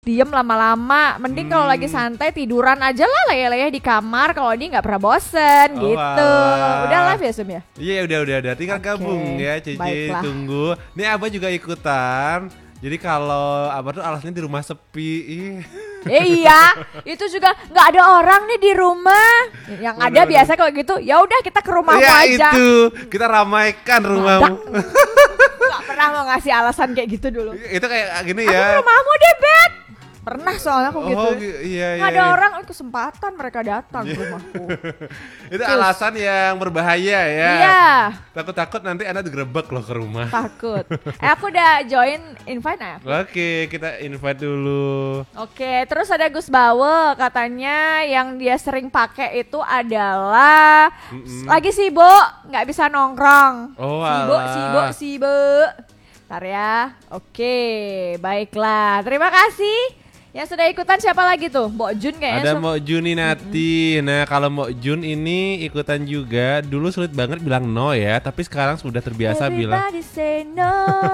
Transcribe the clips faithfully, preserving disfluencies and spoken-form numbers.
diem lama-lama. Mending Hmm. kalau lagi santai tiduran aja lah leyeh-leyeh di kamar. Kalau ini nggak pernah bosen Oh, gitu. alah. Udah live ya Sum ya? Iya udah udah udah tinggal Oke, gabung ya Cici, baiklah. tunggu. Nih Abah juga ikutan. Jadi kalau Abah tuh alasannya di rumah sepi. Ih. Eh, iya, itu juga nggak ada orang nih di rumah. Yang ada Bener-bener. biasa kalau gitu, ya udah kita ke rumahmu Ya aja. itu kita ramaikan rumahmu. Gak pernah mau ngasih alasan kayak gitu dulu. Itu kayak gini Aku ke ya. rumahmu deh, Bet. Pernah soalnya aku gitu. Oh gi- iya iya. Nggak ada iya. orang, oh, kesempatan mereka datang ke rumahku. Itu Terus. alasan yang berbahaya ya. Iya, Takut-takut nanti Anda digerebek loh ke rumah. takut. Eh aku udah join invite ya. Oke, kita invite dulu. Oke, terus ada Gus Bawe katanya yang dia sering pakai itu adalah Mm-mm. lagi sibuk, nggak bisa nongkrong. Oh, sibuk, alah. sibuk, sibuk. Ntar ya. Oke, baiklah. Terima kasih. Yang sudah ikutan siapa lagi tuh? Mbok Jun kayaknya. Ada Sum- Mbok Jun nih Nati. Nah kalau Mbok Jun ini ikutan juga. Dulu sulit banget bilang no ya, tapi sekarang sudah terbiasa bilang. Everybody say no.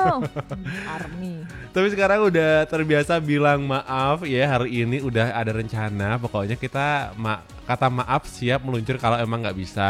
Army. Tapi sekarang udah terbiasa bilang maaf ya, hari ini udah ada rencana. Pokoknya kita ma kata maaf siap meluncur kalau emang nggak bisa.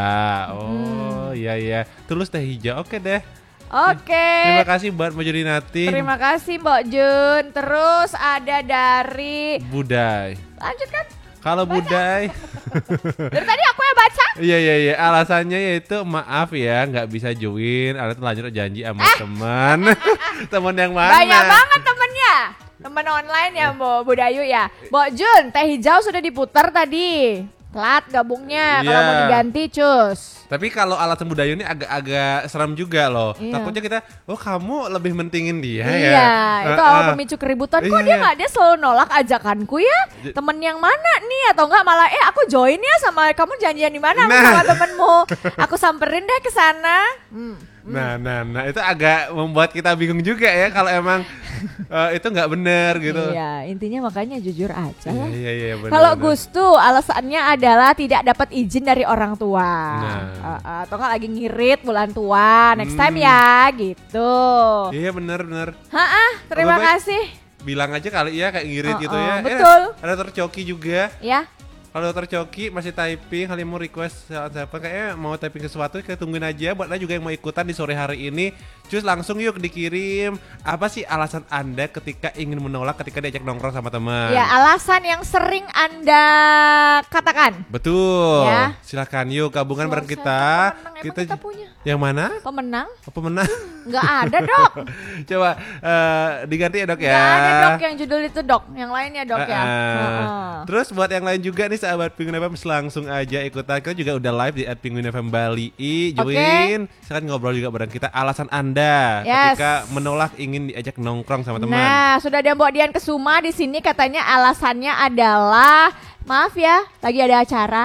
Oh iya iya. Tulus teh hijau. Oke deh. Oke. Terima kasih buat Mbok Jun Nati. Terima kasih Mbok Jun. Terus ada dari Budai. lanjutkan. Kalau Budai. Dari tadi aku yang baca. Iya iya iya, alasannya yaitu maaf ya nggak bisa join, ada terlanjur janji sama teman. Teman yang mana? Banyak banget temennya. Temen online ya Mbok Budayu ya. Mbok Jun, teh hijau sudah diputar tadi. Telat gabungnya. Kalau Iya. mau diganti cus. Tapi kalau alasan budaya ini agak-agak seram juga loh. Iya. Takutnya kita, oh kamu lebih mentingin dia ya. Iya, itu Uh-uh. awal pemicu keributan. Kok Iya, dia iya. nggak dia selalu nolak ajakanku ya? J- Temen yang mana nih? Atau enggak malah eh aku join ya sama kamu janjian di mana Nah. sama temenmu? Aku samperin deh ke sana. Hmm. Nah, nah, nah itu agak membuat kita bingung juga ya kalau emang eh, itu nggak bener gitu. Iya, intinya makanya jujur aja Iya, lah. iya, iya, bener, Kalau bener. Gus tuh alasannya adalah tidak dapat izin dari orang tua. Nah. Uh, uh, atau enggak lagi ngirit bulan tua. Next time Hmm. ya, gitu. Iya bener bener. Ha-ah, terima Lebih baik kasih. Bilang aja kali ya kayak ngirit Oh, gitu oh, ya. betul. Eh, ada tercoki juga. Ya. Kalau tercoki masih typing, kalian mau request siapa kayaknya mau typing sesuatu, kita tungguin aja. Buat Anda juga yang mau ikutan di sore hari ini, cus langsung yuk dikirim. Apa sih alasan Anda ketika ingin menolak ketika diajak nongkrong sama teman? Ya, alasan yang sering Anda katakan. Betul. Ya. Silakan yuk gabungan bareng Suara kita. pemenang, emang Kita, kita punya yang mana? pemenang? Oh, pemenang. Nggak ada dok. Coba eh, diganti ya dok ya. Nggak ada dok yang judul itu dok. Yang lainnya dok ya. Uh-uh. Heeh. Terus buat yang lain juga nih sahabat Penguin F M langsung aja ikutan. Kita juga udah live di at Penguin F M Bali. I, join. Sekarang ngobrol juga bareng kita. Alasan Anda Yes. ketika menolak ingin diajak nongkrong sama teman. Nah, sudah ada Mbok Dian Kesuma di sini katanya alasannya adalah maaf ya, lagi ada acara.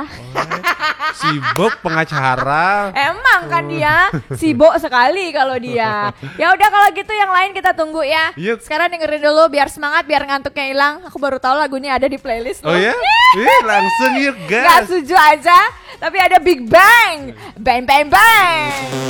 Sibuk pengacara. Emang kan dia sibuk sekali kalau dia. Ya udah kalau gitu yang lain kita tunggu ya. Yuk. Sekarang dengerin dulu biar semangat, biar ngantuknya hilang. Aku baru tahu lagunya ada di playlist. Oh loh. ya? Ih, langsung yuk Gak guys. setuju aja, tapi ada Big Bang. Bang bang bang.